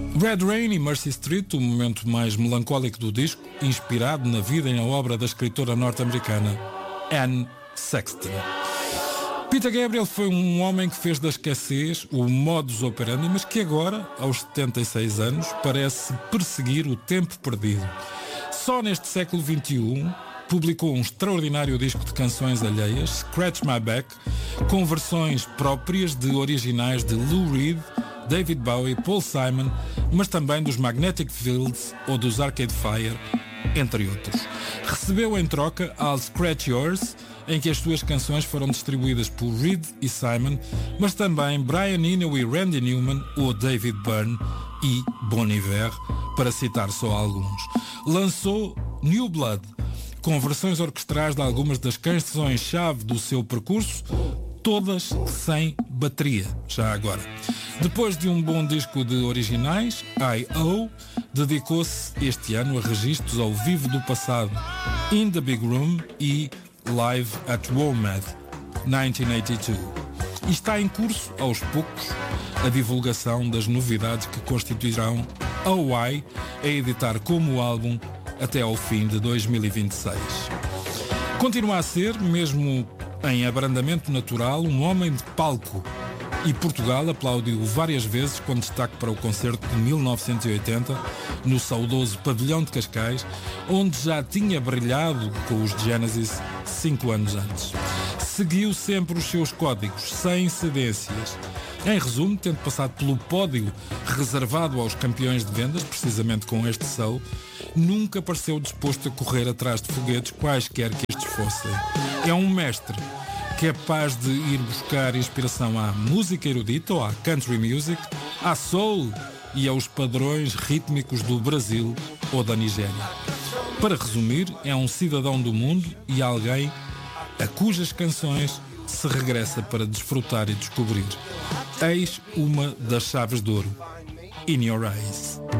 Red Rain e Mercy Street, o momento mais melancólico do disco, inspirado na vida e na obra da escritora norte-americana Anne Sexton. Peter Gabriel foi um homem que fez da escassez o modus operandi, mas que agora, aos 76 anos, parece perseguir o tempo perdido. Só neste século XXI publicou um extraordinário disco de canções alheias, Scratch My Back, com versões próprias de originais de Lou Reed, David Bowie, Paul Simon, mas também dos Magnetic Fields ou dos Arcade Fire, entre outros. Recebeu em troca I'll Scratch Yours, em que as suas canções foram distribuídas por Reed e Simon, mas também Brian Eno e Randy Newman ou David Byrne e Bon Iver, para citar só alguns. Lançou New Blood, com versões orquestrais de algumas das canções-chave do seu percurso, todas sem bateria, já agora. Depois de um bom disco de originais, I.O. dedicou-se este ano a registros ao vivo do passado, In the Big Room e Live at WOMAD, 1982. E está em curso, aos poucos, a divulgação das novidades que constituirão a Why a editar como álbum até ao fim de 2026. Continua a ser, mesmo em abrandamento natural, um homem de palco, e Portugal aplaudiu várias vezes com destaque para o concerto de 1980 no saudoso Pavilhão de Cascais, onde já tinha brilhado com os Genesis 5 anos antes. Seguiu sempre os seus códigos, sem cedências. Em resumo, tendo passado pelo pódio reservado aos campeões de vendas, precisamente com este show, nunca pareceu disposto a correr atrás de foguetes, quaisquer que estes fossem. É um mestre capaz de ir buscar inspiração à música erudita ou à country music, à soul e aos padrões rítmicos do Brasil ou da Nigéria. Para resumir, é um cidadão do mundo e alguém a cujas canções se regressa para desfrutar e descobrir. Eis uma das chaves de ouro. In Your Eyes.